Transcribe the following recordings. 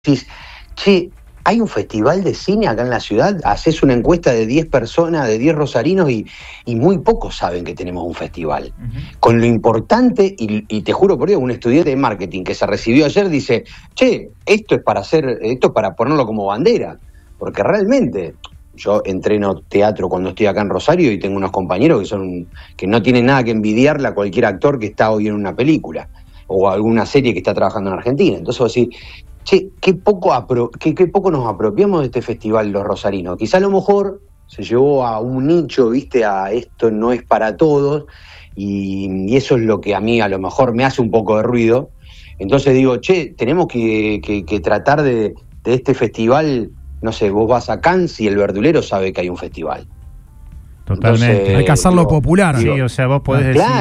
decís, che, hay un festival de cine acá en la ciudad, haces una encuesta de 10 personas, de 10 rosarinos y muy pocos saben que tenemos un festival. Con lo importante, y te juro por Dios, un estudiante de marketing que se recibió ayer dice, che, esto es para ponerlo como bandera, porque realmente yo entreno teatro cuando estoy acá en Rosario y tengo unos compañeros que no tienen nada que envidiarle a cualquier actor que está hoy en una película o alguna serie que está trabajando en Argentina. Entonces vos decís, che, qué poco nos apropiamos de este festival los rosarinos. Quizá a lo mejor se llevó a un nicho, viste, a esto no es para todos, y eso es lo que a mí a lo mejor me hace un poco de ruido. Entonces digo, che, tenemos que tratar de este festival, no sé, vos vas a Cannes y el verdulero sabe que hay un festival. Totalmente. Entonces, hay que hacerlo popular. Sí, o sea, vos podés decir...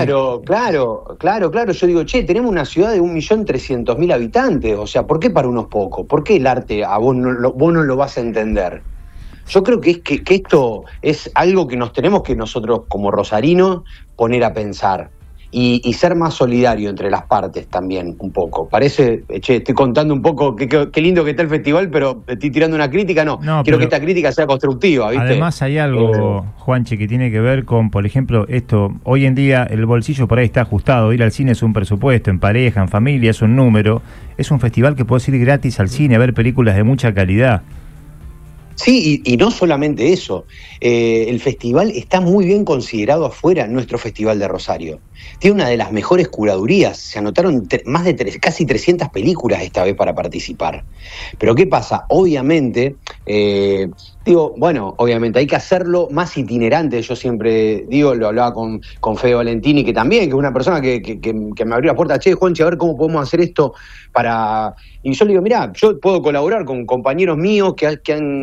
Claro. Yo digo, che, tenemos una ciudad de 1.300.000 habitantes. O sea, ¿por qué para unos pocos? ¿Por qué el arte a vos no lo vas a entender? Yo creo que esto es algo que nos tenemos que nosotros como rosarinos poner a pensar. Y ser más solidario entre las partes también, un poco. Parece, che, estoy contando un poco qué lindo que está el festival, pero estoy tirando una crítica, no quiero que esta crítica sea constructiva, ¿viste? Además hay algo, Juanchi, que tiene que ver con, por ejemplo, esto, hoy en día el bolsillo por ahí está ajustado, ir al cine es un presupuesto, en pareja, en familia es un número, es un festival que podés ir gratis al cine a ver películas de mucha calidad. Sí, y no solamente eso, el festival está muy bien considerado afuera, nuestro festival de Rosario. Tiene una de las mejores curadurías, se anotaron más de casi 300 películas esta vez para participar. Pero ¿qué pasa? Obviamente, obviamente hay que hacerlo más itinerante. Yo siempre digo, lo hablaba con Fede Valentini, que también, que es una persona que me abrió la puerta, che, Juanchi, a ver cómo podemos hacer esto para... Y yo le digo, mirá, yo puedo colaborar con compañeros míos que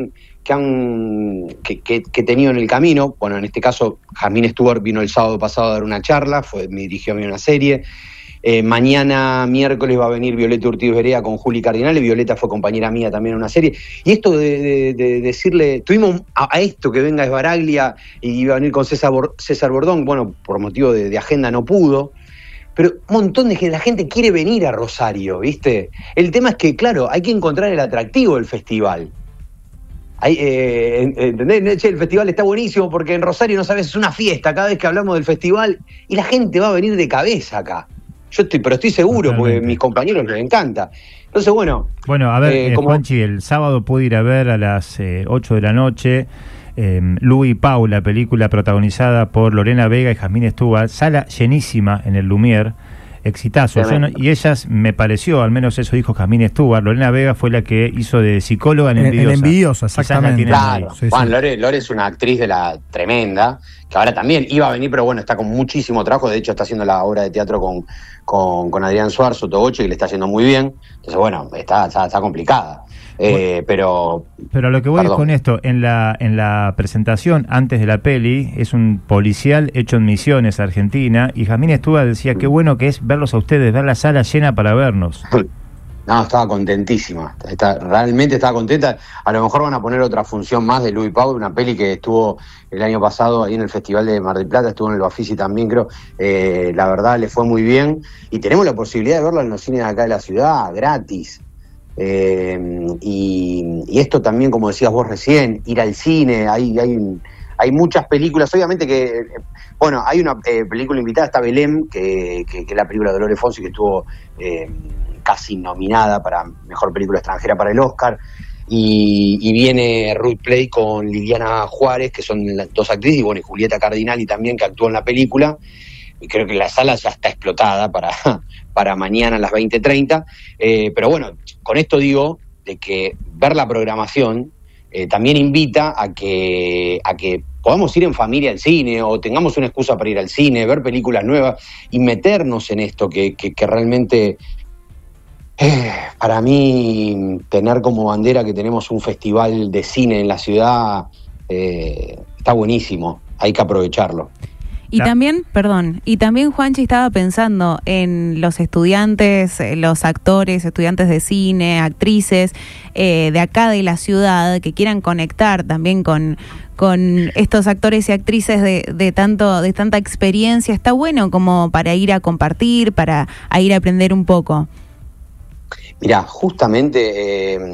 he tenido en el camino. Bueno, en este caso, Jasmine Stewart vino el sábado pasado a dar una charla, me dirigió a mí una serie. Mañana, miércoles, va a venir Violeta Urtiz Berea con Juli Cardinale. Violeta fue compañera mía también en una serie. Y esto de decirle, tuvimos a esto que venga Esbaraglia y iba a venir con César Bordón, bueno, por motivo de agenda no pudo. Pero un montón de la gente quiere venir a Rosario, ¿viste? El tema es que, claro, hay que encontrar el atractivo del festival. ¿Entendés? Che, el festival está buenísimo porque en Rosario, no sabes, es una fiesta cada vez que hablamos del festival y la gente va a venir de cabeza acá. Pero estoy seguro, porque a mis compañeros les encanta. Entonces, bueno... Bueno, a ver, Juanchi, el sábado pude ir a ver a las 8 de la noche... Lu y Pau, la película protagonizada por Lorena Vega y Jasmine Stewart, sala llenísima en el Lumière, exitazo. Y ellas, me pareció, al menos eso dijo Jasmine Stewart, Lorena Vega fue la que hizo de psicóloga en Envidiosa. En Envidiosa, exactamente. Claro, Juan, Lore es una actriz de la tremenda, que ahora también iba a venir, pero bueno, está con muchísimo trabajo. De hecho, está haciendo la obra de teatro con Adrián Suárez, Sotoboche, que le está haciendo muy bien. Entonces, bueno, está complicada. Pero a lo que voy con esto, en la presentación antes de la peli, es un policial hecho en Misiones, Argentina, y Jasmine Stewart decía qué bueno que es verlos a ustedes, ver la sala llena para vernos. No, estaba contentísima, realmente estaba contenta. A lo mejor van a poner otra función más de Luis Pau, una peli que estuvo el año pasado ahí en el Festival de Mar del Plata, estuvo en el Bafisi también, creo. La verdad le fue muy bien, y tenemos la posibilidad de verla en los cines de acá de la ciudad, gratis. Y esto también, como decías vos recién, ir al cine, hay muchas películas, obviamente que, bueno, hay una película invitada, está Belém, que es la película de Dolores Fonsi, que estuvo casi nominada para Mejor Película Extranjera para el Oscar, y viene Ruth Play con Liliana Juárez, que son las dos actrices, y bueno, y Julieta Cardinali también, que actuó en la película. Y creo que la sala ya está explotada para mañana a las 20:30, pero bueno, con esto digo de que ver la programación también invita a que podamos ir en familia al cine, o tengamos una excusa para ir al cine, ver películas nuevas y meternos en esto que realmente para mí tener como bandera que tenemos un festival de cine en la ciudad está buenísimo, hay que aprovecharlo. Y también, Juanchi, estaba pensando en los estudiantes, los actores, estudiantes de cine, actrices de acá de la ciudad que quieran conectar también con estos actores y actrices de tanta experiencia. Está bueno como para ir a compartir, para ir a aprender un poco. Mirá, justamente